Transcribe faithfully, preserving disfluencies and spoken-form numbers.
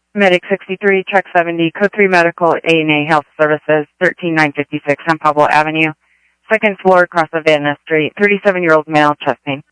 Medic sixty-three, check seventy, code three medical, A and A Health Services, thirteen nine fifty-six San Pablo Avenue, second floor across Havana Street, thirty-seven-year-old male, chest pain.